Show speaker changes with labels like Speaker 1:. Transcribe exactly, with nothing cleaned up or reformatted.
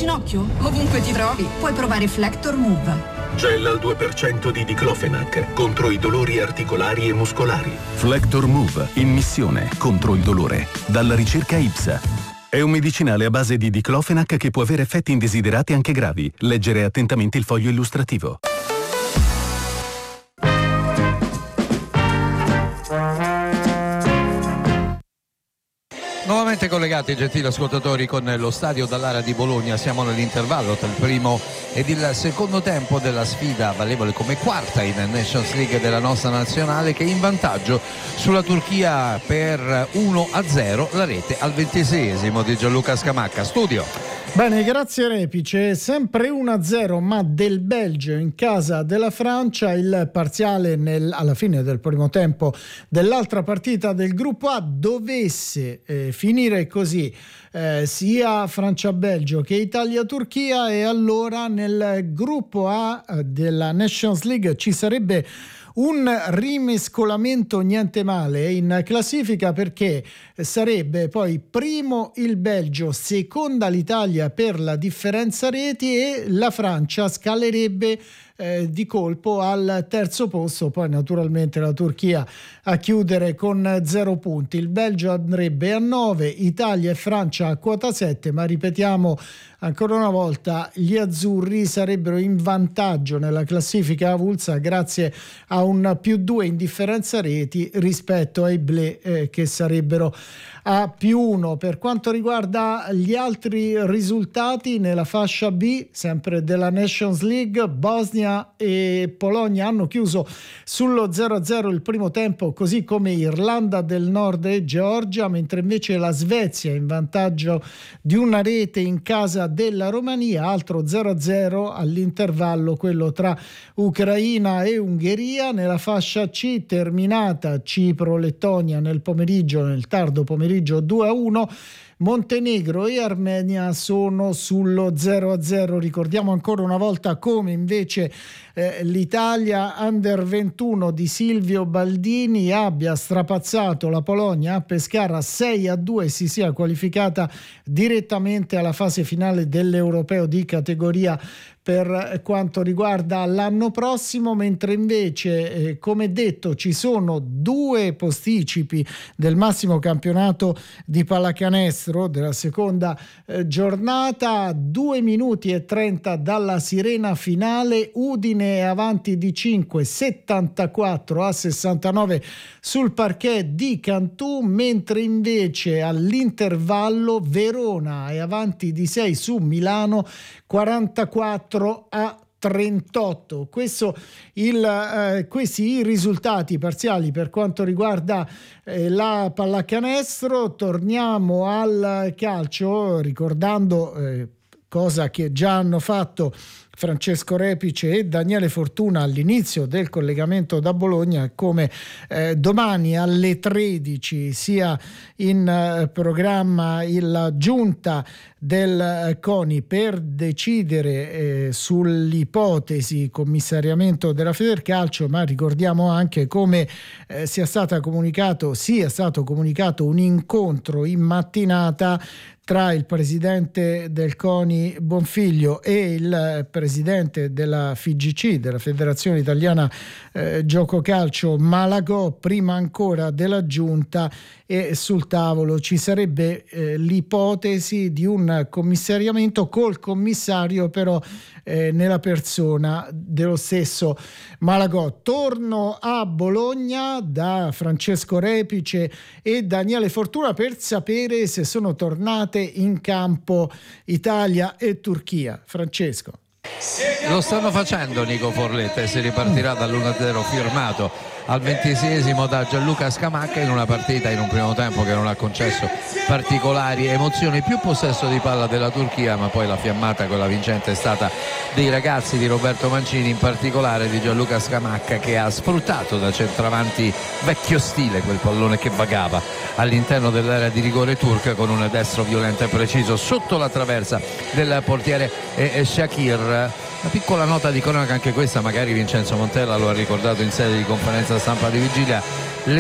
Speaker 1: ginocchio? Ovunque ti trovi, puoi provare Flector Move.
Speaker 2: Gel al due per cento di diclofenac contro i dolori articolari e muscolari.
Speaker 3: Flector Move, in missione contro il dolore. Dalla ricerca I P S A. È un medicinale a base di diclofenac che può avere effetti indesiderati anche gravi. Leggere attentamente il foglio illustrativo.
Speaker 4: Nuovamente collegati, gentili ascoltatori, con lo stadio Dallara di Bologna. Siamo nell'intervallo tra il primo ed il secondo tempo della sfida valevole come quarta in Nations League della nostra nazionale, che è in vantaggio sulla Turchia per uno a zero, la rete al ventiseiesimo di Gianluca Scamacca. Studio.
Speaker 5: Bene, grazie Repice. Sempre uno a zero, ma del Belgio in casa della Francia. Il parziale nel, alla fine del primo tempo dell'altra partita del gruppo A dovesse eh, finire così, eh, sia Francia-Belgio che Italia-Turchia, e allora nel gruppo A della Nations League ci sarebbe un rimescolamento niente male in classifica, perché sarebbe poi primo il Belgio, seconda l'Italia per la differenza reti, e la Francia scalerebbe eh, di colpo al terzo posto, poi naturalmente la Turchia a chiudere con zero punti. Il Belgio andrebbe a nove, Italia e Francia a quota sette, ma ripetiamo ancora una volta, gli azzurri sarebbero in vantaggio nella classifica avulsa grazie a un più due in differenza reti rispetto ai bleu eh, che sarebbero a più uno. Per quanto riguarda gli altri risultati nella fascia B, sempre della Nations League, Bosnia e Polonia hanno chiuso sullo zero a zero il primo tempo, così come Irlanda del Nord e Georgia, mentre invece la Svezia è in vantaggio di una rete in casa della Romania. Altro zero a zero all'intervallo, quello tra Ucraina e Ungheria. Nella fascia C, terminata Cipro-Lettonia nel pomeriggio, nel tardo pomeriggio, due a uno. Montenegro e Armenia sono sullo zero a zero. Ricordiamo ancora una volta come invece eh, l'Italia under ventuno di Silvio Baldini abbia strapazzato la Polonia a Pescara sei a due e si sia qualificata direttamente alla fase finale dell'Europeo di categoria per quanto riguarda l'anno prossimo, mentre invece eh, come detto ci sono due posticipi del massimo campionato di pallacanestro della seconda eh, giornata. Due minuti e trenta dalla sirena finale, Udine è avanti di cinque, settantaquattro a sessantanove sul parquet di Cantù, mentre invece all'intervallo Verona è avanti di sei su Milano, quarantaquattro a trentotto. Questo il, eh, questi i risultati parziali per quanto riguarda eh, la pallacanestro. Torniamo al calcio ricordando eh, cosa che già hanno fatto Francesco Repice e Daniele Fortuna all'inizio del collegamento da Bologna, come eh, domani alle tredici sia in eh, programma la giunta del eh, CONI per decidere eh, sull'ipotesi commissariamento della Federcalcio, ma ricordiamo anche come eh, sia stata comunicato sia stato comunicato un incontro in mattinata tra il presidente del CONI Bonfiglio e il presidente della F I G C, della Federazione Italiana eh, Gioco Calcio, Malagò, prima ancora della giunta, e sul tavolo ci sarebbe eh, l'ipotesi di un commissariamento col commissario però eh, nella persona dello stesso Malagò. Torno a Bologna da Francesco Repice e Daniele Fortuna per sapere se sono tornate in campo Italia e Turchia. Francesco.
Speaker 4: Lo stanno facendo Nico Forletta e si ripartirà dall'uno a zero firmato al ventiseiesimo da Gianluca Scamacca, in una partita, in un primo tempo che non ha concesso particolari emozioni, più possesso di palla della Turchia, ma poi la fiammata, quella vincente, è stata dei ragazzi di Roberto Mancini, in particolare di Gianluca Scamacca, che ha sfruttato da centravanti vecchio stile quel pallone che vagava all'interno dell'area di rigore turca con un destro violento e preciso sotto la traversa del portiere eh, Shakir. Una piccola nota di cronaca anche questa, magari Vincenzo Montella lo ha ricordato in sede di conferenza stampa di vigilia: